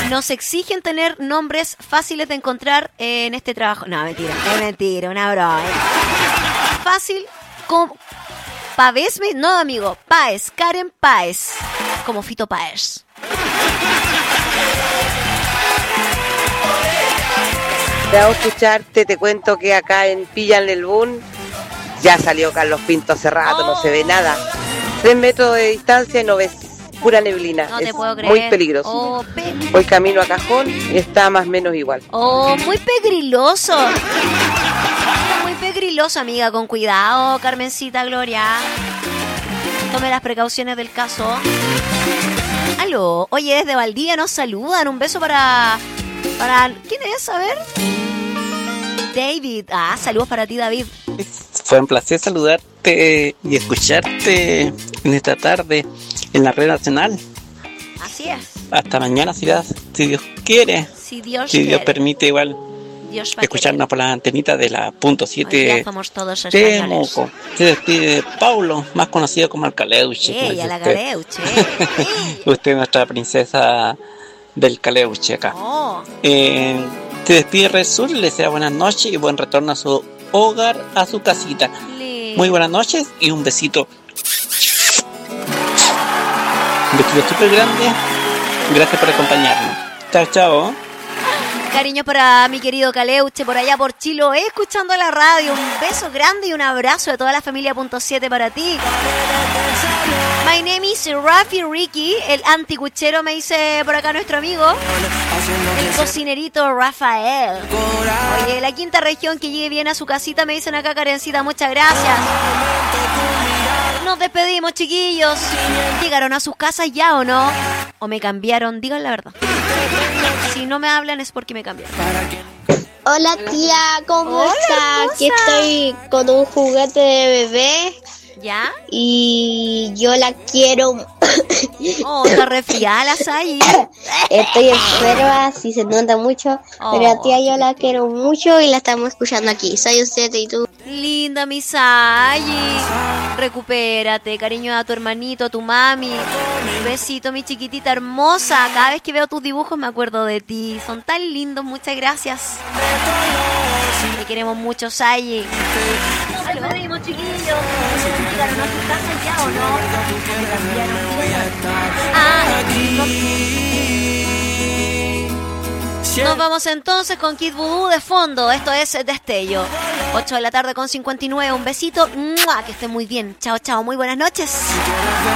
Nos exigen tener nombres fáciles de encontrar en este trabajo. No, mentira, una broma. Fácil, como Pavés, no amigo, Páez, Karen Páez, como Fito Páez. Te hago escucharte, te cuento que acá en Pilla en el Boom ya salió Carlos Pinto hace rato, no se ve nada. 3 metros de distancia y no ves pura neblina. No te puedo creer. Muy peligroso. Voy camino a Cajón y está más o menos igual. Muy pegriloso. Muy pegriloso, amiga, con cuidado, Carmencita Gloria. Tome las precauciones del caso. Aló, oye, desde Valdivia nos saludan. Un beso para... ¿Quién es? A ver. David. Saludos para ti, David. Fue un placer saludarte y escucharte en esta tarde en la red nacional. Así es. Hasta mañana, si Dios quiere. Si Dios permite, igual. Dios escucharnos por la antenita de la .7 somos todos de Moco. Se despide Paulo, más conocido como el Caleuche. Ella, la Caleuche. Usted es nuestra princesa del Caleuche acá. Se despide Red Sur, le desea buenas noches y buen retorno a su hogar, a su casita. Muy buenas noches y un besito. Un besito súper grande. Gracias por acompañarnos. Chao, chao. Cariño para mi querido Caleuche por allá por Chiloé, escuchando la radio. Un beso grande y un abrazo de toda la familia .7 para ti. My name is Rafi Ricky, el anticuchero, me dice por acá nuestro amigo. El cocinerito Rafael. Oye, la quinta región que llegue bien a su casita, me dicen acá, Karencita, muchas gracias. Nos despedimos, chiquillos. ¿Llegaron a sus casas ya o no? ¿O me cambiaron? Digan la verdad. Si no me hablan es porque me cambiaron. Hola tía, ¿cómo está? Aquí estoy con un juguete de bebé. ¿Ya? Y yo la quiero. Está resfriada la Sayi. Estoy enferma, si se nota mucho. Pero tía, yo la quiero mucho y la estamos escuchando aquí. Soy usted y tú. Linda mi Sayi. Recupérate, cariño a tu hermanito, a tu mami. Un besito, mi chiquitita hermosa. Cada vez que veo tus dibujos me acuerdo de ti. Son tan lindos, muchas gracias. Te queremos mucho, Sayi. Nos despedimos, chiquillos. ¿Llegaron a su casa ya o no? Nos vamos entonces con Kid Voodoo de fondo. Esto es Destello. 8 de la tarde con 59. Un besito. ¡Mua! Que esté muy bien. Chao, chao. Muy buenas noches.